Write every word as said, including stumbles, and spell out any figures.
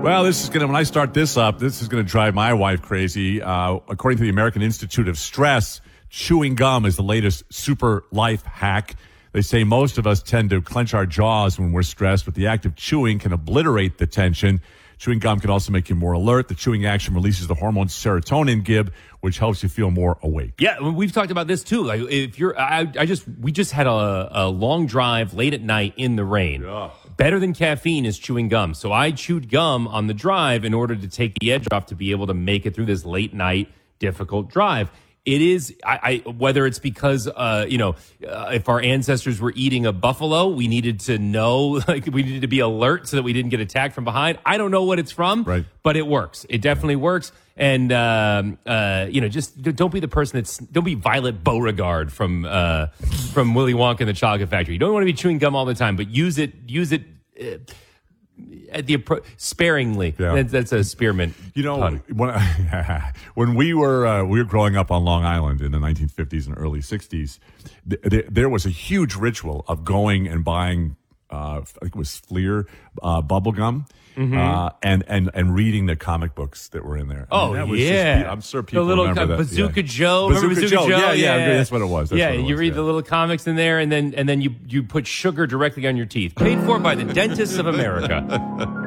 Well, this is going to, when I start this up, this is going to drive my wife crazy. Uh, according to the American Institute of Stress, chewing gum is the latest super life hack. They say most of us tend to clench our jaws when we're stressed, but the act of chewing can obliterate the tension. Chewing gum can also make you more alert. The chewing action releases the hormone serotonin, Gib, which helps you feel more awake. Yeah, we've talked about this too. Like if you're, I, I just, we just had a, a long drive late at night in the rain. Ugh. Better than caffeine is chewing gum. So I chewed gum on the drive in order to take the edge off to be able to make it through this late night difficult drive. It is, I, I whether it's because, uh, you know, uh, if our ancestors were eating a buffalo, we needed to know, like we needed to be alert so that we didn't get attacked from behind. I don't know what it's from, right. But it works. It definitely works. And, um, uh, you know, just don't be the person that's, don't be Violet Beauregard from, uh, from Willy Wonka and the Chocolate Factory. You don't want to be chewing gum all the time, but use it, use it, uh, at the sparingly. Yeah. That's, that's a spearmint. You know, pun. when I, when we were uh, we were growing up on Long Island in the nineteen fifties and early sixties, th- th- there was a huge ritual of going and buying, uh, I think it was Fleer uh, bubble gum. Mm-hmm. Uh, and, and, and reading the comic books that were in there. I mean, oh, that was yeah. Just, I'm sure people the little remember uh, that. Bazooka yeah. Joe. Bazooka, Remember Bazooka Joe? Joe? Yeah, yeah, yeah. that's what it was. That's yeah, what it you was, read yeah. the little comics in there, and then and then you, you put sugar directly on your teeth. Paid for by the dentists of America.